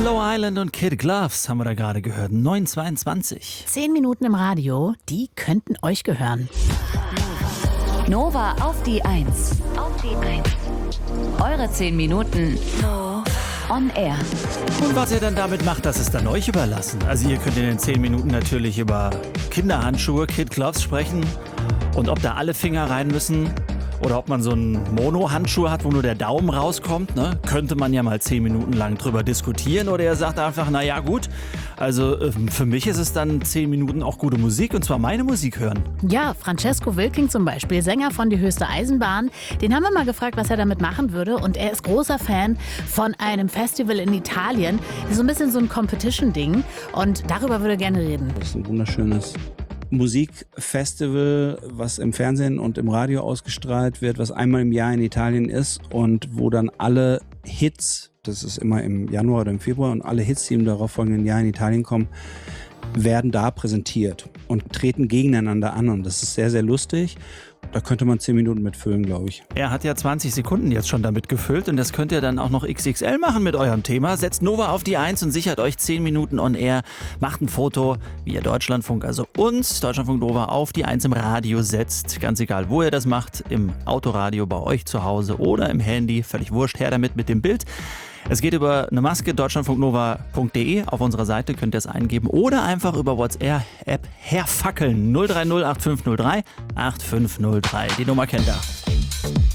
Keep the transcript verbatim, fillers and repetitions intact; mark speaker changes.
Speaker 1: Slow Island und Kid Gloves haben wir da gerade gehört. neun Uhr zweiundzwanzig.
Speaker 2: Zehn Minuten im Radio, die könnten euch gehören.
Speaker 3: Nova auf die Eins. Auf die Eins. Eure zehn Minuten on air.
Speaker 1: Und was ihr dann damit macht, das ist dann euch überlassen. Also ihr könnt in den zehn Minuten natürlich über Kinderhandschuhe, Kid Gloves sprechen. Und ob da alle Finger rein müssen oder ob man so einen Mono-Handschuh hat, wo nur der Daumen rauskommt, ne, könnte man ja mal zehn Minuten lang drüber diskutieren. Oder ihr sagt einfach, na ja gut, also äh, für mich ist es dann zehn Minuten auch gute Musik, und zwar meine Musik hören.
Speaker 2: Ja, Francesco Wilking zum Beispiel, Sänger von Die Höchste Eisenbahn, den haben wir mal gefragt, was er damit machen würde. Und er ist großer Fan von einem Festival in Italien. Das ist so ein bisschen so ein Competition-Ding. Und darüber würde er gerne reden.
Speaker 4: Das ist ein wunderschönes Musikfestival, was im Fernsehen und im Radio ausgestrahlt wird, was einmal im Jahr in Italien ist und wo dann alle Hits, das ist immer im Januar oder im Februar, und alle Hits, die im darauffolgenden Jahr in Italien kommen, werden da präsentiert und treten gegeneinander an, und das ist sehr, sehr lustig. Da könnte man zehn Minuten mit füllen, glaube ich.
Speaker 1: Er hat ja zwanzig Sekunden jetzt schon damit gefüllt, und das könnt ihr dann auch noch X X L machen mit eurem Thema. Setzt Nova auf die Eins und sichert euch zehn Minuten on air. Macht ein Foto, wie ihr Deutschlandfunk, also uns, Deutschlandfunk Nova, auf die Eins im Radio setzt. Ganz egal, wo ihr das macht, im Autoradio, bei euch zu Hause oder im Handy. Völlig wurscht, her damit mit dem Bild. Es geht über eine Maske, deutschlandfunknova punkt de. Auf unserer Seite könnt ihr es eingeben oder einfach über WhatsApp herfackeln. null drei null acht fünf null drei acht fünf null drei. Die Nummer kennt ihr.